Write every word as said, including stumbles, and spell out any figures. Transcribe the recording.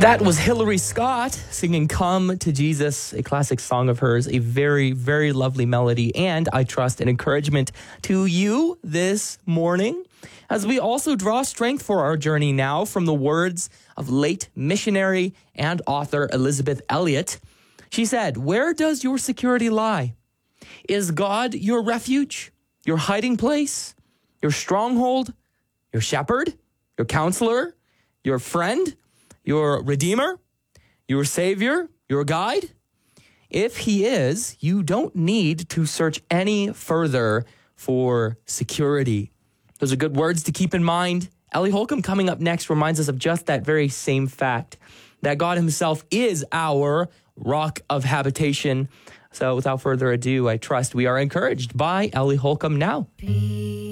That was Hillary Scott singing Come to Jesus, a classic song of hers, a very, very lovely melody, and I trust an encouragement to you this morning as we also draw strength for our journey now from the words of late missionary and author Elizabeth Elliot. She said, "Where does your security lie? Is God your refuge, your hiding place, your stronghold, your shepherd, your counselor, your friend, your redeemer, your savior, your guide? If he is, you don't need to search any further for security." Those are good words to keep in mind. Ellie Holcomb coming up next reminds us of just that very same fact, that God himself is our rock of habitation. So without further ado, I trust we are encouraged by Ellie Holcomb now.